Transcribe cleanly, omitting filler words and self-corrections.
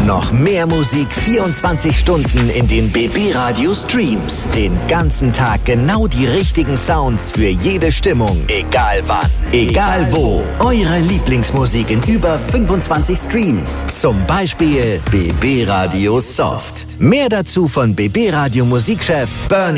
Noch mehr Musik 24 Stunden in den BB Radio Streams. Den ganzen Tag genau die richtigen Sounds für jede Stimmung. Egal wann, egal wo. Eure Lieblingsmusik in über 25 Streams. Zum Beispiel BB Radio Soft. Mehr dazu von BB Radio Musikchef Bernie